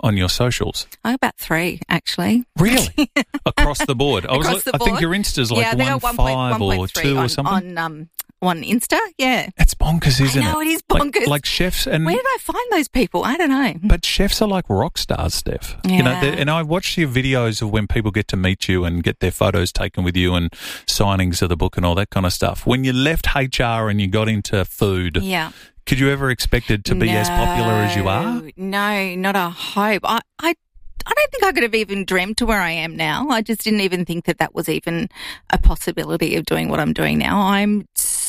on your socials? About 3, actually. Really? Across the board? Across the board. I think your Insta's like 1.5 or 2 or something. On Insta, yeah. It's bonkers, isn't it? I know, it is bonkers. Like chefs and... Where did I find those people? I don't know. But chefs are like rock stars, Steph. Yeah. You know, and I watch your videos of when people get to meet you and get their photos taken with you and signings of the book and all that kind of stuff. When you left HR and you got into food, yeah, could you ever expect it to be as popular as you are? No, not a hope. I don't think I could have even dreamt to where I am now. I just didn't even think that was even a possibility of doing what I'm doing now. I'm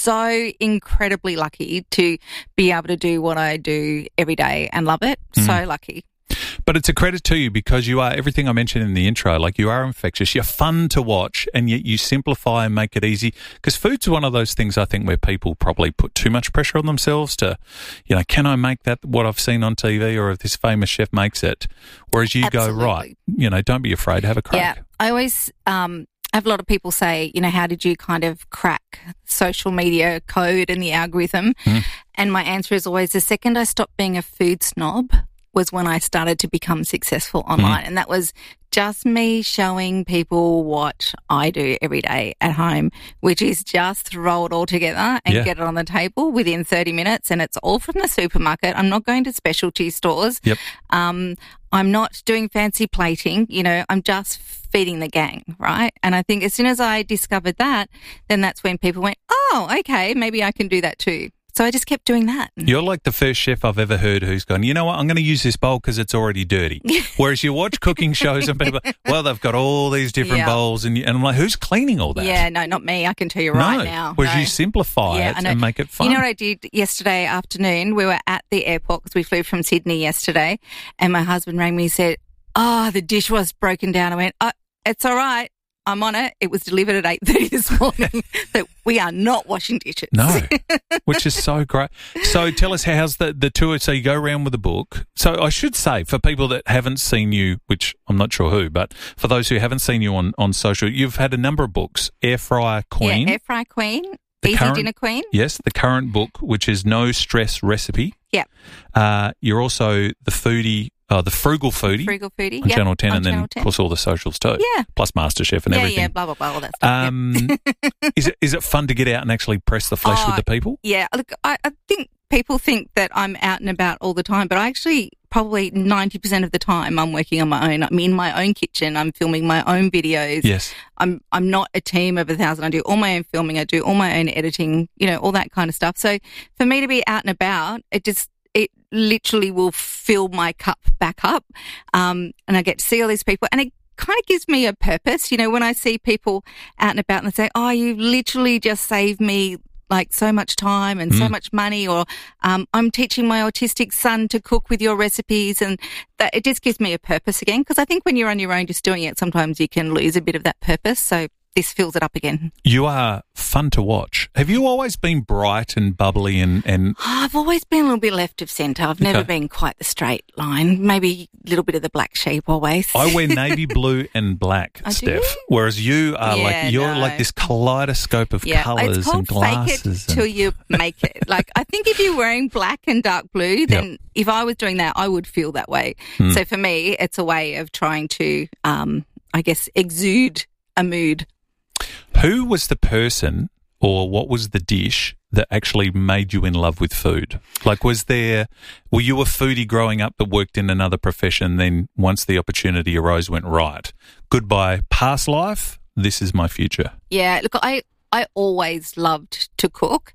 so incredibly lucky to be able to do what I do every day and love it. So lucky. But it's a credit to you because you are everything I mentioned in the intro. Like, you are infectious. You're fun to watch, and yet you simplify and make it easy. Because food's one of those things, I think, where people probably put too much pressure on themselves to, you know, can I make that what I've seen on TV, or if this famous chef makes it? Whereas you Absolutely. go, right, you know, don't be afraid, have a crack. Yeah, I always have a lot of people say, you know, how did you kind of crack social media code and the algorithm? And my answer is always, the second I stopped being a food snob was when I started to become successful online. And that was just me showing people what I do every day at home, which is just throw it all together and get it on the table within 30 minutes. And it's all from the supermarket. I'm not going to specialty stores. Yep. I'm not doing fancy plating. You know, I'm just feeding the gang, right? And I think as soon as I discovered that, then that's when people went, oh, okay, maybe I can do that too. So I just kept doing that. You're like the first chef I've ever heard who's gone, you know what, I'm going to use this bowl because it's already dirty. Whereas you watch cooking shows and people, well, they've got all these different bowls. And I'm like, who's cleaning all that? Yeah, no, not me. I can tell you right now. Whereas you simplify it and make it fun. You know what I did yesterday afternoon? We were at the airport because we flew from Sydney yesterday, and my husband rang me and said, oh, the dishwasher's broken down. I went, oh, it's all right. I'm on it. It was delivered at 8:30 this morning. That we are not washing dishes. No, which is so great. So tell us, how's the tour? So you go around with a book. So I should say, for people that haven't seen you, which I'm not sure who, but for those who haven't seen you on social, you've had a number of books. Air Fryer Queen. Yeah, Air Fryer Queen. Easy Dinner Queen. Yes, the current book, which is No Stress Recipe. Yeah. You're also the foodie. The Frugal Foodie. Frugal Foodie, on Channel 10, on and then, Channel of 10. course, all the socials too. Yeah. Plus MasterChef and everything. Yeah, blah, blah, blah, all that stuff. Is it fun to get out and actually press the flesh with the people? Yeah. Look, I think people think that I'm out and about all the time, but I actually probably 90% of the time I'm working on my own. I'm in my own kitchen. I'm filming my own videos. Yes. I'm not a team of 1,000. I do all my own filming. I do all my own editing, you know, all that kind of stuff. So for me to be out and about, it literally will fill my cup back up. And I get to see all these people, and it kind of gives me a purpose. You know, when I see people out and about and they say, oh, you literally just saved me like so much time and so much money, or I'm teaching my autistic son to cook with your recipes, and that it just gives me a purpose again. Because I think when you're on your own just doing it, sometimes you can lose a bit of that purpose. So this fills it up again. You are fun to watch. Have you always been bright and bubbly and... I've always been a little bit left of centre. I've never been quite the straight line. Maybe a little bit of the black sheep always. I wear navy blue and black, Steph. Whereas you are like this kaleidoscope of colours and glasses. It's called fake it till you make it. Like, I think if you're wearing black and dark blue, then if I was doing that, I would feel that way. So for me, it's a way of trying to, I guess, exude a mood. Who was the person or what was the dish that actually made you in love with food? Like, were you a foodie growing up that worked in another profession, then once the opportunity arose went, right, goodbye past life, this is my future? Yeah, look, I always loved to cook,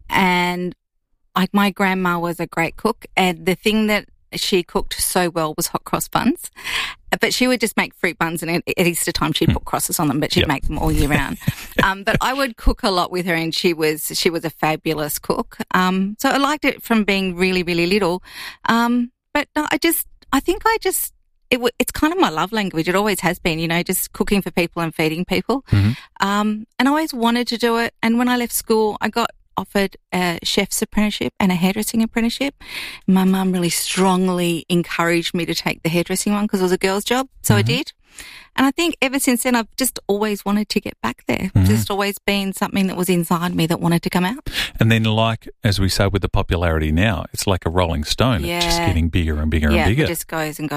and like my grandma was a great cook, and the thing that she cooked so well was hot cross buns. But she would just make fruit buns, and at Easter time she'd put crosses on them, but she'd make them all year round. But I would cook a lot with her, and she was a fabulous cook. So I liked it from being really, really little. But no, it's kind of my love language. It always has been, you know, just cooking for people and feeding people. And I always wanted to do it. And when I left school, I got offered a chef's apprenticeship and a hairdressing apprenticeship. My mum really strongly encouraged me to take the hairdressing one because it was a girl's job, so I did. And I think ever since then, I've just always wanted to get back there. Just always been something that was inside me that wanted to come out. And then, like, as we say with the popularity now, it's like a rolling stone. It's just getting bigger and bigger and bigger. It just goes and goes.